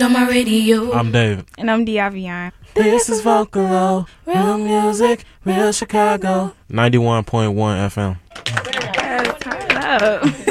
tuned on my radio. I'm David. And I'm Diavion. This is Vocalo, real music, real Chicago. 91.1 FM. Turn it up.